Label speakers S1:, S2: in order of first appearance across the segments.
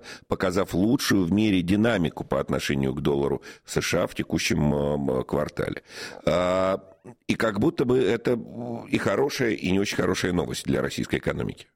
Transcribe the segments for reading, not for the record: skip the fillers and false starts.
S1: показав лучшую в мире динамику по отношению к доллару США в текущем квартале. И как будто бы это и хорошая, и не очень хорошая новость для российской экономики.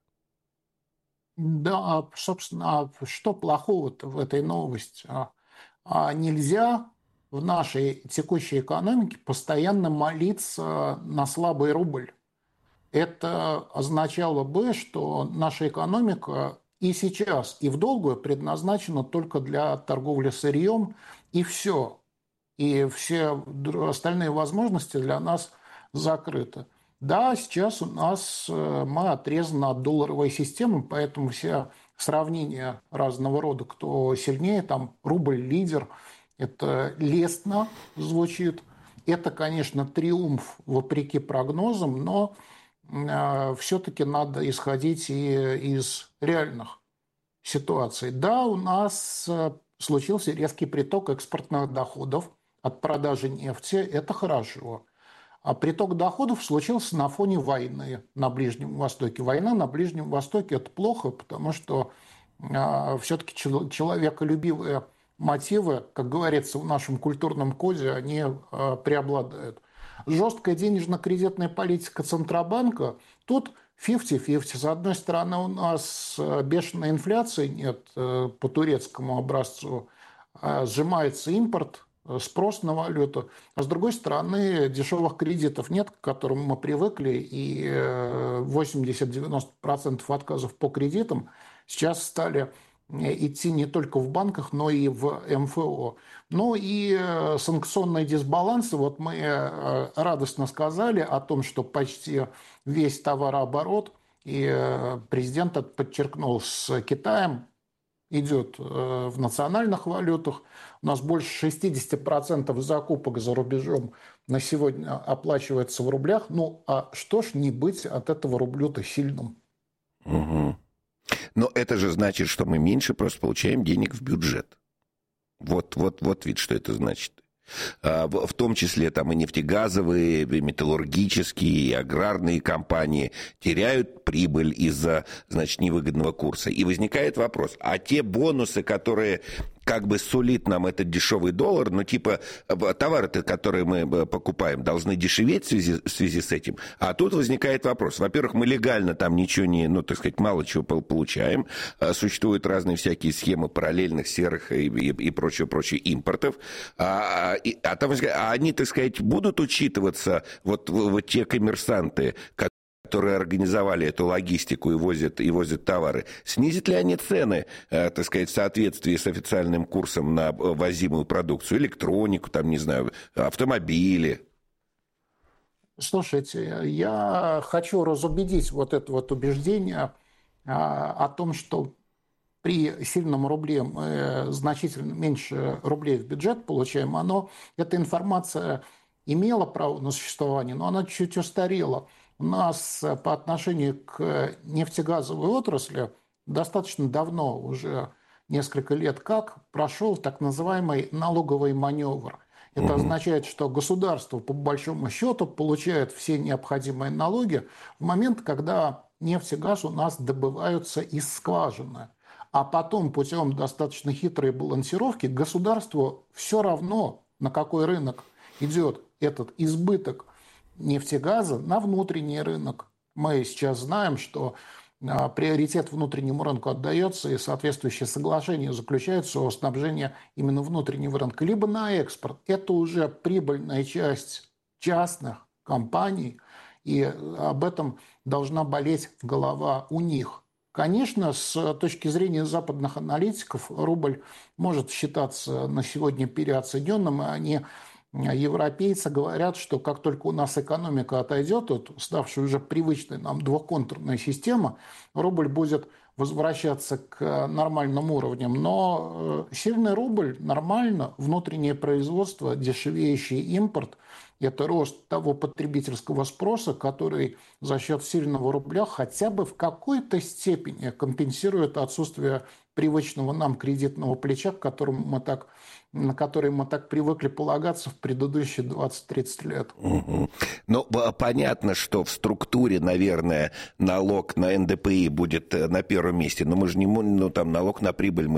S2: Да, собственно, что плохого в этой новости? Нельзя в нашей текущей экономике постоянно молиться на слабый рубль. Это означало бы, что наша экономика и сейчас, и в долгую предназначена только для торговли сырьем, и все. И все остальные возможности для нас закрыты. Да, сейчас у нас мы отрезаны от долларовой системы, поэтому все сравнения разного рода, кто сильнее, там рубль лидер, это лестно звучит. Это, конечно, триумф вопреки прогнозам, но все-таки надо исходить и из реальных ситуаций. Да, у нас случился резкий приток экспортных доходов от продажи нефти. Это хорошо. А приток доходов случился на фоне войны на Ближнем Востоке. Война на Ближнем Востоке – это плохо, потому что все-таки человеколюбивые мотивы, как говорится в нашем культурном коде, они преобладают. Жесткая денежно-кредитная политика Центробанка тут 50-50. С одной стороны, у нас бешеной инфляции нет по турецкому образцу, сжимается импорт, спрос на валюту, а с другой стороны дешевых кредитов нет, к которым мы привыкли, и 80-90% отказов по кредитам сейчас стали идти не только в банках, но и в МФО. Ну и санкционные дисбалансы. Вот мы радостно сказали о том, что почти весь товарооборот, и президент это подчеркнул, с Китаем идет в национальных валютах. У нас больше 60% закупок за рубежом на сегодня оплачивается в рублях. Ну, а что ж не быть от этого рублю-то сильным?
S1: Угу. Но это же значит, что мы меньше просто получаем денег в бюджет. Вот ведь что это значит. В том числе там и нефтегазовые, и металлургические, и аграрные компании теряют прибыль из-за, значит, невыгодного курса. И возникает вопрос, а те бонусы, которые как бы сулит нам этот дешевый доллар, но типа товары-то, которые мы покупаем, должны дешеветь в связи с этим. А тут возникает вопрос. Во-первых, мы легально там ничего не, ну, так сказать, мало чего получаем. Существуют разные всякие схемы параллельных серых и прочего импортов. Они, так сказать, будут учитываться, вот те коммерсанты, которые организовали эту логистику и возят товары, снизят ли они цены, так сказать, в соответствии с официальным курсом на возимую продукцию, электронику, там, не знаю, автомобили?
S2: Слушайте, я хочу разубедить вот это вот убеждение о том, что при сильном рубле мы значительно меньше рублей в бюджет получаем. Эта информация имела право на существование, но она чуть устарела. У нас по отношению к нефтегазовой отрасли достаточно давно, уже несколько лет как, прошел так называемый налоговый маневр. Это означает, что государство по большому счету получает все необходимые налоги в момент, когда нефть и газ у нас добываются из скважины. А потом путем достаточно хитрой балансировки государству все равно, на какой рынок идет этот избыток нефтегаза, на внутренний рынок. Мы сейчас знаем, что приоритет внутреннему рынку отдается, и соответствующие соглашения заключаются о снабжении именно внутреннего рынка, либо на экспорт. Это уже прибыльная часть частных компаний, и об этом должна болеть голова у них. Конечно, с точки зрения западных аналитиков, рубль может считаться на сегодня переоцененным, и европейцы говорят, что как только у нас экономика отойдет от ставшей уже привычной нам двухконтурной системы, рубль будет возвращаться к нормальным уровням. Но сильный рубль нормально, внутреннее производство, дешевеющий импорт – это рост того потребительского спроса, который за счет сильного рубля хотя бы в какой-то степени компенсирует отсутствие привычного нам кредитного плеча, на который мы так привыкли полагаться в предыдущие 20-30 лет.
S1: Ну, понятно, что в структуре, наверное, налог на НДПИ будет на первом месте, но мы же не можем, налог на прибыль мы